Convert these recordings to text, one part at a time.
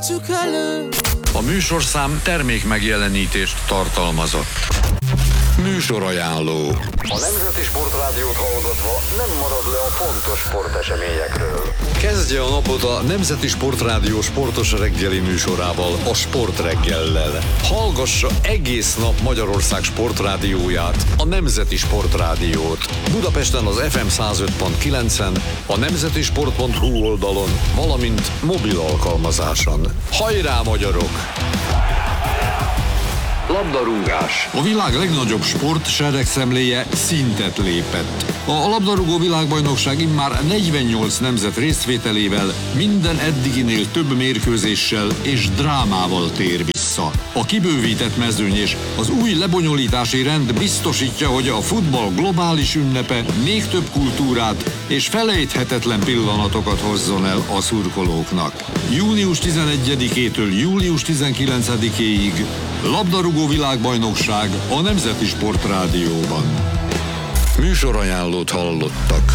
A műsorszám termék megjelenítést tartalmazott. Műsorajánló. A Nemzeti Sportrádiót hallgatva nem marad le a fontos sporteseményekről. Kezdje a napot a Nemzeti Sportrádió sportos reggeli műsorával, a Sportreggellel. Hallgassa egész nap Magyarország sportrádióját, a Nemzeti Sportrádiót. Budapesten az FM 105.9-en, a nemzetisport.hu oldalon, valamint mobil alkalmazáson. Hajrá, magyarok! Labdarúgás. A világ legnagyobb sport seregszemléje szintet lépett. A labdarúgó világbajnokság immár 48 nemzet részvételével minden eddiginél több mérkőzéssel és drámával tér vissza. A kibővített mezőny és az új lebonyolítási rend biztosítja, hogy a futball globális ünnepe még több kultúrát és felejthetetlen pillanatokat hozzon el a szurkolóknak. Június 11-től július 19-éig labdarúgó világbajnokság a Nemzeti Sportrádióban. Műsorajánlót hallottak.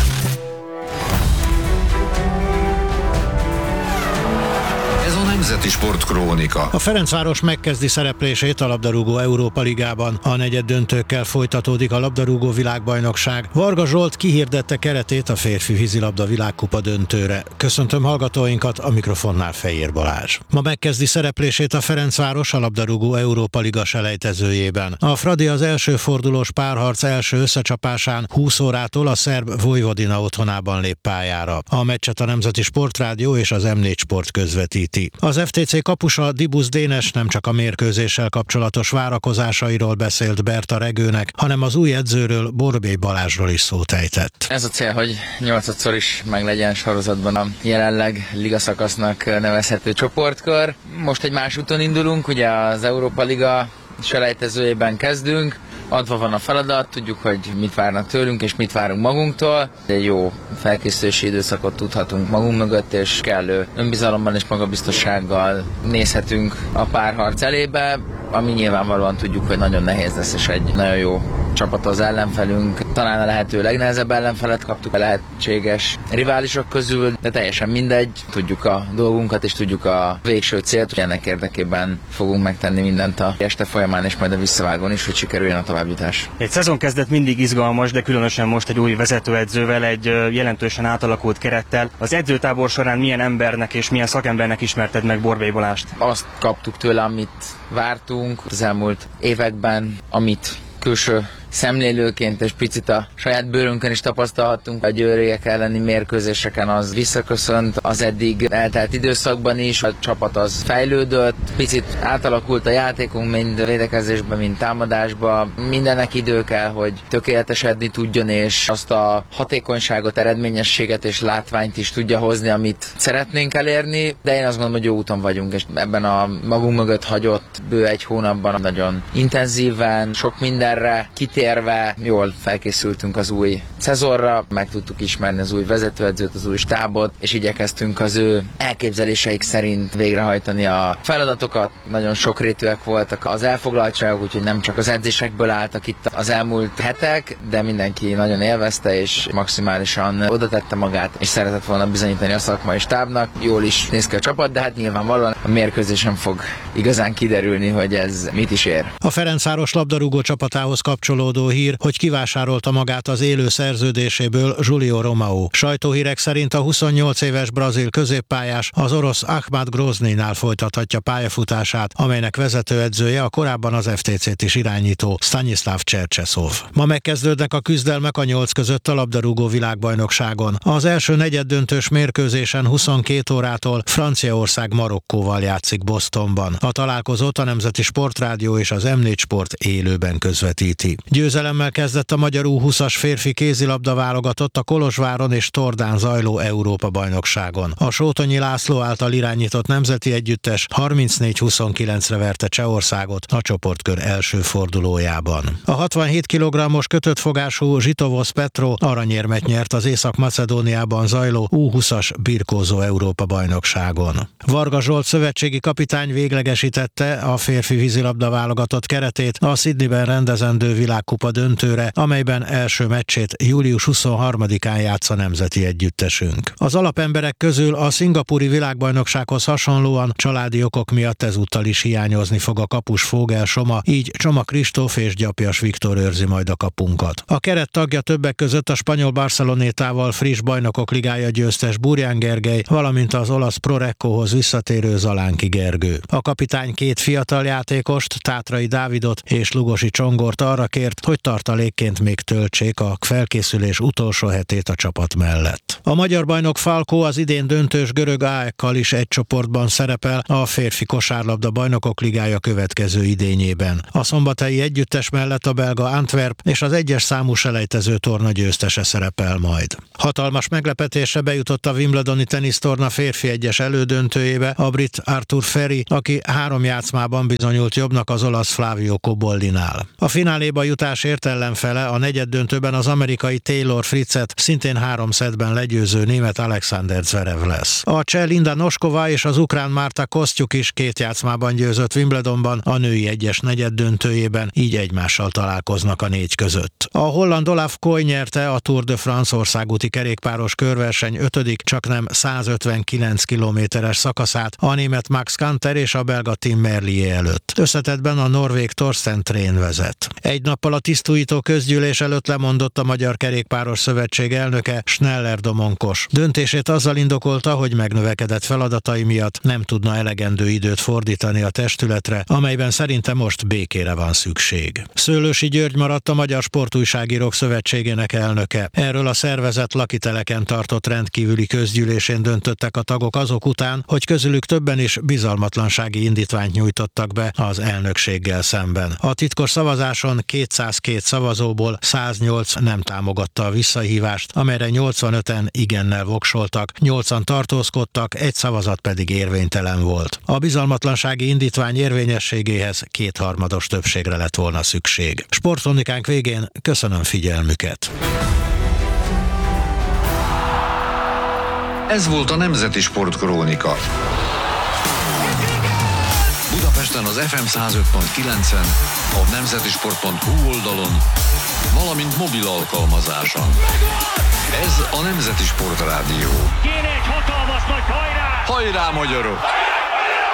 Ez a Nemzeti Sportkrónika. A Ferencváros megkezdi szereplését a labdarúgó Európa Ligában. A negyeddöntőkkel folytatódik a labdarúgó világbajnokság. Varga Zsolt kihirdette keretét a férfi vízilabda világkupa döntőre. Köszöntöm hallgatóinkat, a mikrofonnál Fejér Balázs. Ma megkezdi szereplését a Ferencváros a labdarúgó Európa Liga selejtezőjében. A Fradi az első fordulós párharc első összecsapásán 20 órától a szerb Vojvodina otthonában lép pályára. A meccset a Nemzeti Sportrádió és az M4 Sport közvetíti. Az FTC kapusa Dibusz Dénes nem csak a mérkőzéssel kapcsolatos várakozásairól beszélt Berta Regőnek, hanem az új edzőről, Borbély Balázsról is szót ejtett. Ez a cél, hogy 8-szor is meglegyen sorozatban a jelenleg ligaszakasznak nevezhető csoportkör. Most egy más úton indulunk, ugye az Európa Liga selejtezőjében kezdünk. Adva van a feladat, tudjuk, hogy mit várnak tőlünk és mit várunk magunktól. Egy jó felkészülési időszakot tudhatunk magunk mögött, és kellő önbizalommal és magabiztossággal nézhetünk a párharc elébe, ami nyilvánvalóan tudjuk, hogy nagyon nehéz lesz, és egy nagyon jó csapat az ellenfelünk. Talán a lehető legnehezebb ellenfelet kaptuk a lehetséges riválisok közül, de teljesen mindegy. Tudjuk a dolgunkat, és tudjuk a végső célt, hogy ennek érdekében fogunk megtenni mindent a este folyamán, és majd a visszavágón is, hogy sikerüljön a továbbjutás. Egy szezonkezdet mindig izgalmas, de különösen most egy új vezetőedzővel, egy jelentősen átalakult kerettel. Az edzőtábor során milyen embernek és milyen szakembernek ismerted meg Borbély Balást? Azt kaptuk tőle, amit vártunk az elmúlt években, amit külső szemlélőként és picit a saját bőrünkön is tapasztalhattunk. A győriek elleni mérkőzéseken az visszaköszönt, az eddig eltelt időszakban is, a csapat az fejlődött, picit átalakult a játékunk, mind védekezésben, mind támadásban. Mindennek idő kell, hogy tökéletesedni tudjon, és azt a hatékonyságot, eredményességet és látványt is tudja hozni, amit szeretnénk elérni, de én azt gondolom, hogy jó úton vagyunk, és ebben a magunk mögött hagyott bő egy hónapban nagyon intenzíven, sok mindenre kitérve jól felkészültünk az új szezonra, meg tudtuk ismerni az új vezetőedzőt, az új stábot, és igyekeztünk az ő elképzeléseik szerint végrehajtani a feladatokat. Nagyon sokrétűek voltak az elfoglaltságok, úgyhogy nem csak az edzésekből álltak itt az elmúlt hetek, de mindenki nagyon élvezte, és maximálisan oda tette magát, és szeretett volna bizonyítani a szakmai stábnak. Jól is néz ki a csapat, de hát nyilvánvalóan a mérkőzésen fog igazán kiderülni, hogy ez mit is ér. A Ferencváros labdarúgó csapatához kapcsolódó hír, hogy kivásárolta magát az élő szerződéséből Giulio Romao. Sajtóhírek szerint a 28 éves brazil középpályás az orosz Ahmad Groznynál folytathatja pályafutását, amelynek vezetőedzője a korábban az FTC-t is irányító Stanislav Csercseszov. Ma megkezdődnek a küzdelmek a 8 között a labdarúgó világbajnokságon. Az első negyeddöntős mérkőzésen 22 órától Franciaország Marokkóval játszik Bostonban. A találkozót a Nemzeti Sportrádió és az M4 Sport élőben közvetíti. Győzelemmel kezdett a magyar U20-as férfi kézilabda válogatott a Kolozsváron és Tordán zajló Európa-bajnokságon. A Sótonyi László által irányított nemzeti együttes 34-29-re verte Csehországot a csoportkör első fordulójában. A 67 kg-os kötött fogású Zsitovosz Petro aranyérmet nyert az Észak-Macedóniában zajló U20-as birkózó Európa-bajnokságon. Varga Zsolt szövetségi kapitány véglegesítette a férfi vízilabda válogatott keretét a Sydneyben rendezendő világkupa világkupa döntőre, amelyben első meccsét július 23-án játsza nemzeti együttesünk. Az alapemberek közül a szingapúri világbajnoksághoz hasonlóan családi okok miatt ezúttal is hiányozni fog a kapus Fogel Soma, így Csoma Kristóf és Gyapjas Viktor őrzi majd a kapunkat. A keret tagja többek között a spanyol Barcelonétával friss bajnokok ligája győztes Burján Gergely, valamint az olasz Proreccohoz visszatérő Zalánki Gergő. A kapitány két fiatal játékost, Tátrai Dávidot és Lugosi Csongort arra kért, hogy tartalékként még töltsék a felkészülés utolsó hetét a csapat mellett. A magyar bajnok Falco az idén döntős görög AEK-kal is egy csoportban szerepel a férfi kosárlabda bajnokok ligája következő idényében. A szombathelyi együttes mellett a belga Antwerp és az egyes számú selejtező torna győztese szerepel majd. Hatalmas meglepetésre bejutott a Wimbledoni tenisztorna férfi egyes elődöntőjébe a brit Arthur Ferry, aki 3 játszmában bizonyult jobbnak az olasz Flavio Cobollinál. A fináléba jutásért ellenfele a negyeddöntőben az amerikai Taylor Fritzet szintén 3 szettben legyőző német Alexander Zverev lesz. A cseh Linda Noskova és az ukrán Marta Kostyuk is 2 játszmában győzött Wimbledonban, a női egyes negyeddöntőjében, így egymással találkoznak a 4 között. A holland Olaf Koy nyerte a Tour de France országúti kerékpáros körverseny 5., csaknem 159 kilométeres szakaszát a német Max Kanter és a belga Tim Merlier előtt. Összetettben a norvég Torsten Thrén vezet. Egy nappal a tisztújító közgyűlés előtt lemondott a Magyar Kerékpáros Szövetség elnöke, Schneller Domonkos. Döntését azzal indokolta, hogy megnövekedett feladatai miatt nem tudna elegendő időt fordítani a testületre, amelyben szerinte most békére van szükség. Szőlősi György maradt a Magyar Sportújságírók Szövetségének elnöke. Erről a szervezet Lakiteleken tartott rendkívüli közgyűlésén döntöttek a tagok azok után, hogy közülük többen is bizalmatlansági indítványt nyújtottak be az elnökséggel szemben. A titkos szavazáson 202 szavazóból 108 nem támogatta a visszahívást, amelyre 85-en igennel voksoltak, 8-an tartózkodtak, egy szavazat pedig érvénytelen volt. A bizalmatlansági indítvány érvényességéhez 2/3 többségre lett volna szükség. Sportkronikánk végén köszönöm figyelmüket. Ez volt a Nemzeti Sportkrónika. Budapesten az FM 105.9-en, a nemzetisport.hu oldalon, valamint mobil alkalmazáson. Ez a Nemzeti Sportrádió. Kéne egy hatalmas nagy hajrá! Hajrá, magyarok!